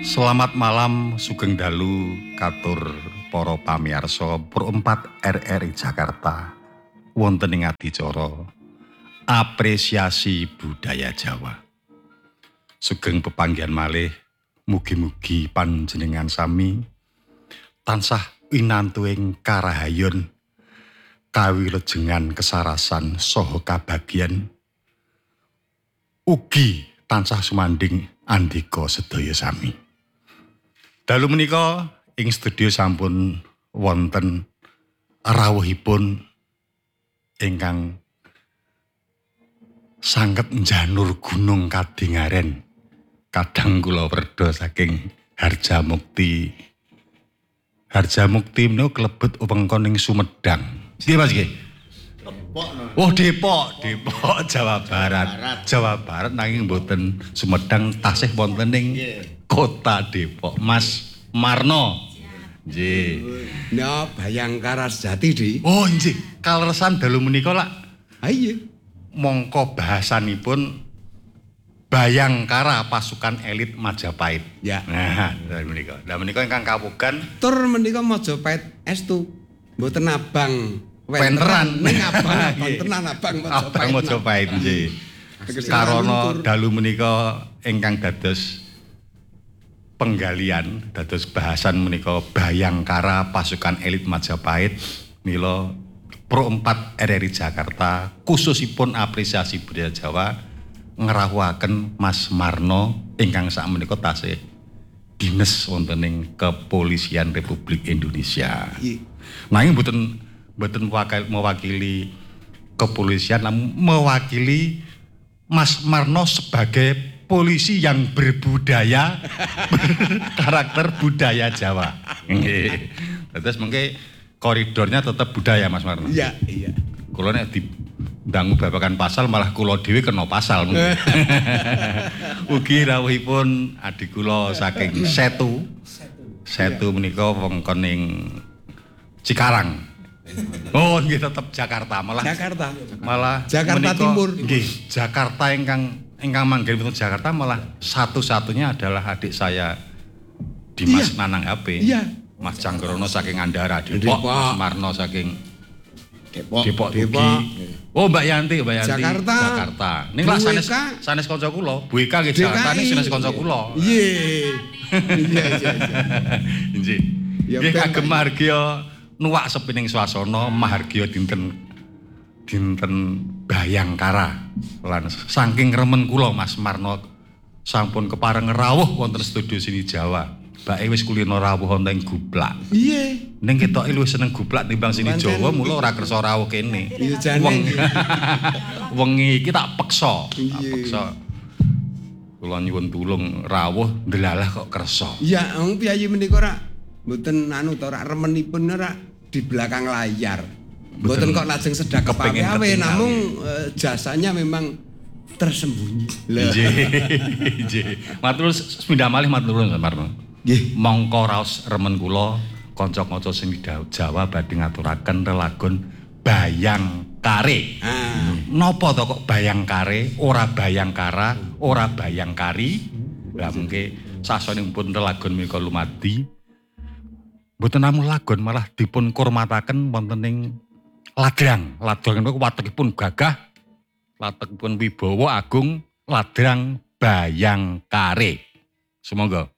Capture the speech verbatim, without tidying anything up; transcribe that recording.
Selamat malam sugeng dalu katur para pamirsa Pro empat R R I Jakarta wonten ing adicara apresiasi budaya Jawa. Sugeng pepanggihan malih mugi-mugi panjenengan sami tansah winantuing karahayon kawilejengan kesarasan saha kabagyan ugi tansah sumanding andika sedaya sami. Dalu menika ing studio sampun wonten rawuhipun ingkang sanget njanur gunung kadingaren kadang kula werda saking Harjamukti. Harjamukti menika klebet wewengkon ing Sumedang. Nggih Mas nggih. Depok. Oh Depok, Depok Jawa Barat. Jawa Barat nanging mboten Sumedang tasih wonten ing Kota Depok. Mas Marno. Nggih. Nah, Bayangkara sejati di. Oh nggih, kaleresan dalu menika lak. Ha iya. Mongko bahasanipun Bayangkara pasukan elit Majapahit. Ya. Nah, dalu menika. Lah menika ingkang kawogan Tur menika Majapahit estu mboten abang Wenteran. ning abang wontenan abang Abang Majapahit. Majapahit nggih. Karana dalu menika ingkang dados penggalian dados bahasan menika Bayangkara pasukan elit Majapahit mila Pro empat R R I Jakarta khususipun apresiasi budaya Jawa ngrawuhaken Mas Marno ingkang sakmenika tasih dinas wonten ing Kepolisian Republik Indonesia. Nanging mboten mboten mewakili kepolisian namun mewakili Mas Marno sebagai polisi yang berbudaya karakter budaya Jawa. Nggih. Terus mengke koridornya tetap budaya Mas Marno. Iya, iya. Kula nek didangu babagan pasal malah kula dhewe kena pasal. Ugi rawuhipun adik kula saking Setu. Setu menika wewengkon ing Cikarang. Oh nggih tetep Jakarta malah. Jakarta. Malah Jakarta menika, Timur. Nggih, Jakarta ingkang ingkang manggen wonten Jakarta malah satu-satunya adalah adik saya Dimas Iya. Nanang H P. Iya. Mas Cangkrono saking Andara Depok, Depok. Mas Marno saking Depok. Depok, Depok. Ugi. Oh Mbak Yanti, Mbak Yanti. Jakarta. Jakarta. Ning lak Bu sanes Eka. sanes kanca kula, Bu Eka nggih Jakarta ning sanes kanca kula. Iya. Iya, iya, iya. Nggih. Ya, Nggih ben, kagem Pak. margia nuwak sepining swasana mahargya dinten dinten Bayangkara lan saking remen kula Mas Marno sampun kepareng rawuh wonten studio sini Jawa. Mbak e wis kulino rawuh wonten ing Guplak. Iya. Ning ketoke luwih seneng Guplak timbang sini Pancen. Jawa mula ora kersa rawuh kene. Iya jane. Weng wengi iki tak peksa, tak Iya. peksa. Kula nyuwun tulung rawuh ndelalah kok kersa. Iya, wong piyayi menika ora mboten anu to ora remenipun ora di belakang layar. Mboten kok lajeng sedekah Kepengin pawe ketinggal, namun eh, jasanya memang tersembunyi. Lah. Nggih, nggih. Matur sepindah malih matur nuwun Mas Marno. Nggih. Mongko raos remen kula kanca-kanca sing di Jawa badhe ngaturaken lelagon Bayangkare. Ah, Napa to kok Bayangkare, ora Bayangkara, ora Bayangkari? Lah mengke sasanipun lelagon menika lumadi. Mboten namung lagon malah dipun kurmataken wonten ing Ladrang. Ladrang niku watekipun gagah, watekipun wibawa agung, Ladrang Bayangkare. Sumangga.